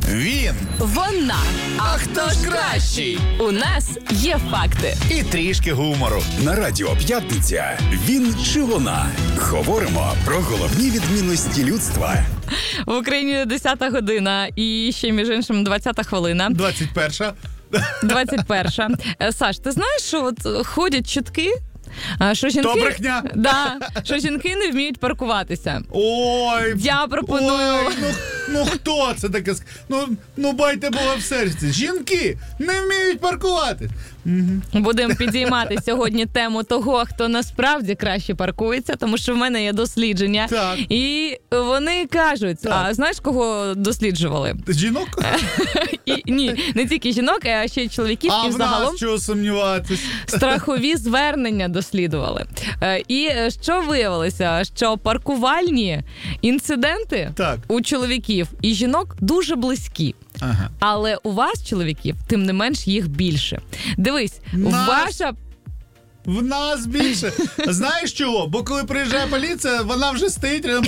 Він. Вона. А хто ж кращий? У нас є факти. І трішки гумору. На Радіо П'ятниця «Він чи вона». Говоримо про головні відмінності людства. В Україні 10-та година і ще, між іншим, 20-та хвилина. 21-ша. 21-ша. Саш, ти знаєш, що от ходять чутки, що жінки... То брехня. Да, що жінки не вміють паркуватися. Ой. Я пропоную... Ой, ну хто це таке? Ну байте Бога в серці. Жінки не вміють паркувати. Будемо підіймати сьогодні тему того, хто насправді краще паркується, тому що в мене є дослідження. Так. І вони кажуть, Так. а знаєш, кого досліджували? Жінок? Ні, не тільки жінок, а ще й чоловіків. А І в взагалом нас чого сумніватись? страхові звернення дослідували. І що виявилося? Що паркувальні інциденти Так. у чоловіків і жінок дуже близькі. Ага. Але у вас, чоловіків, тим не менш їх більше. Дивись, ваша... В нас більше. Знаєш чого? Бо коли приїжджає поліція, вона вже стоїть рядом,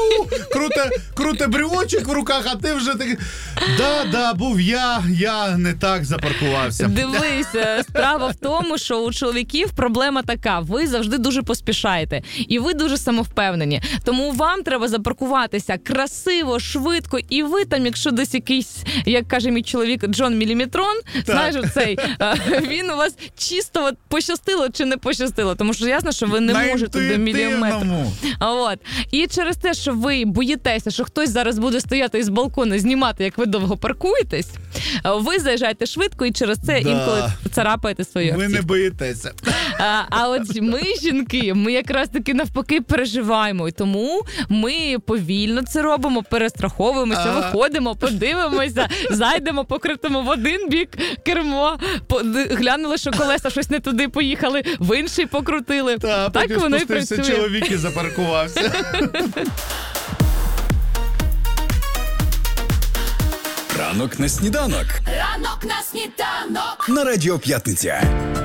круте брючок в руках, а ти вже такий, да, був я не так запаркувався. Дивись, справа в тому, що у чоловіків проблема така, ви завжди дуже поспішаєте, і ви дуже самовпевнені, тому вам треба запаркуватися красиво, швидко, і ви там, якщо десь якийсь, як каже мій чоловік Джон Міліметрон, знаєш, оцей, він у вас чисто от пощастило чи не пощастило, тому що ясно, що ви не можете до міліметра. От. І через те, що ви боїтеся, що хтось зараз буде стояти із балкона, знімати, як ви довго паркуєтесь, ви заїжджаєте швидко і через це інколи царапаєте свою автівку. Ви не боїтеся. А от ми, жінки, ми якраз таки навпаки переживаємо, і тому ми повільно це робимо, перестраховуємося, виходимо, подивимося, зайдемо, покрутимо в один бік кермо, глянули, що колеса щось не туди поїхали, в інший покрутили. Так воно і працює. Чоловік і запаркувався. Ранок на сніданок. Ранок на сніданок. На Радіо П'ятниця.